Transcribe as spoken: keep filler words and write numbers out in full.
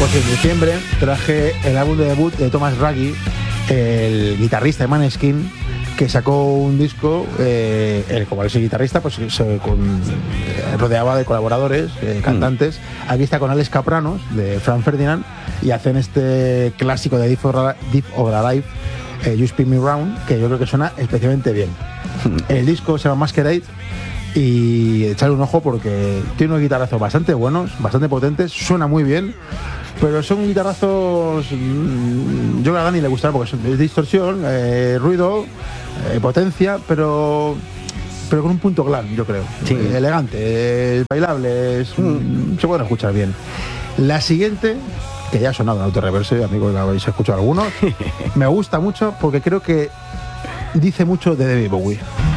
Pues en diciembre traje el álbum de debut de Thomas Raggi, el guitarrista de Maneskin, que sacó un disco, eh, él, como él es el guitarrista, pues se con, eh, rodeaba de colaboradores, eh, cantantes. Mm. Aquí está con Alex Kapranos, de Frank Ferdinand, y hacen este clásico de Deep or, Deep or Alive, eh, You Spin Me Round, que yo creo que suena especialmente bien. Mm. El disco se llama Masquerade, y echarle un ojo porque tiene unos guitarrazos bastante buenos, bastante potentes, suena muy bien, pero son guitarrazos, yo creo que a Dani le gustará porque es distorsión, eh, ruido, eh, potencia, pero pero con un punto glam, yo creo. Sí. Eh, elegante, eh, bailable, es, mm. se pueden escuchar bien. La siguiente, que ya ha sonado en Autoreverse, amigos, la habéis escuchado algunos, me gusta mucho porque creo que dice mucho de David Bowie.